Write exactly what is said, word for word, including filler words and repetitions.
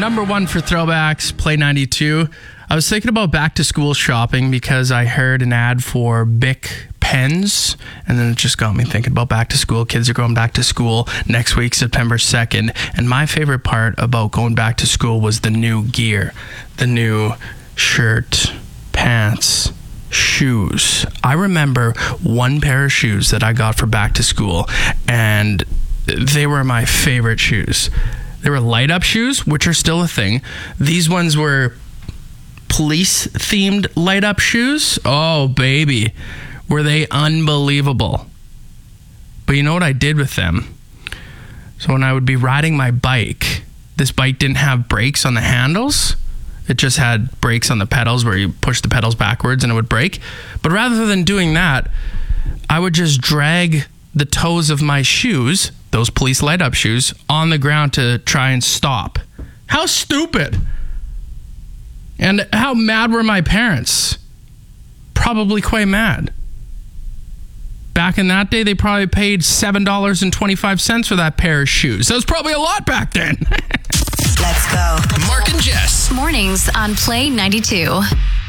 number one for throwbacks, Play ninety-two. I was thinking about back to school shopping because I heard an ad for Bic pens, and then it just got me thinking about back to school. Kids are going back to school next week, September second. And my favorite part about going back to school was the new gear, the new shirt, pants, shoes. I remember one pair of shoes that I got for back to school, and they were my favorite shoes. They were light up shoes, which are still a thing. These ones were police themed light up shoes. Oh, baby. Were they unbelievable. But you know what I did with them? So when I would be riding my bike, this bike didn't have brakes on the handles. It just had brakes on the pedals where you push the pedals backwards and it would brake. But rather than doing that, I would just drag the toes of my shoes, those police light up shoes, on the ground to try and stop. How stupid. And how mad were my parents? Probably quite mad. Back in that day, they probably paid seven dollars and twenty-five cents for that pair of shoes. That was probably a lot back then. Let's go. Mark and Jess. Mornings on Play ninety-two.